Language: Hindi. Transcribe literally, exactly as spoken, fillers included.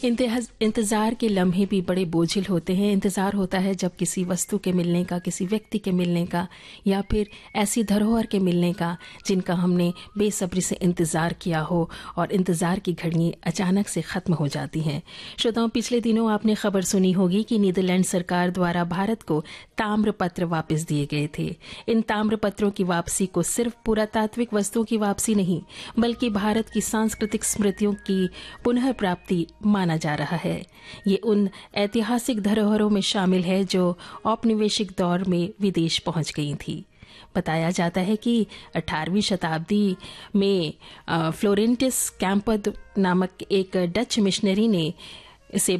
इंतहाज- इंतजार के लम्हे भी बड़े बोझिल होते हैं। इंतजार होता है जब किसी वस्तु के मिलने का, किसी व्यक्ति के मिलने का, या फिर ऐसी धरोहर के मिलने का जिनका हमने बेसब्री से इंतजार किया हो और इंतजार की घड़ियां अचानक से खत्म हो जाती हैं। श्रोताओं, पिछले दिनों आपने खबर सुनी होगी कि नीदरलैंड सरकार द्वारा भारत को ताम्र पत्र वापस दिए गए थे। इन ताम्र पत्रों की वापसी को सिर्फ पुरातात्विक वस्तुओं की वापसी नहीं, बल्कि भारत की सांस्कृतिक स्मृतियों की पुनः प्राप्ति माना जा रहा है। ये उन ऐतिहासिक धरोहरों में शामिल है जो औपनिवेशिक दौर में विदेश पहुंच गई थी। बताया जाता है कि अठारहवीं शताब्दी में फ्लोरेंटिस कैंपद नामक एक डच मिशनरी ने इसे